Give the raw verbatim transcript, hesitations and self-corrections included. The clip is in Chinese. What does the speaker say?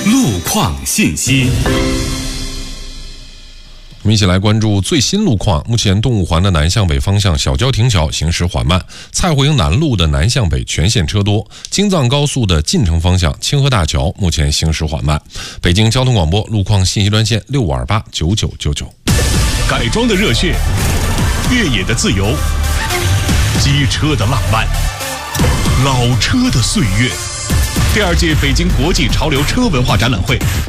路况信息。 我们一起来关注最新路况。目前东五环的南向北方向小郊亭桥行驶缓慢，蔡胡营南路的南向北全线车多，京藏高速的进城方向清河大桥目前行驶缓慢。北京交通广播路况信息专线六五二八九九九九。 改装的热血，越野的自由，机车的浪漫，老车的岁月。第二届北京国际潮流车文化展览会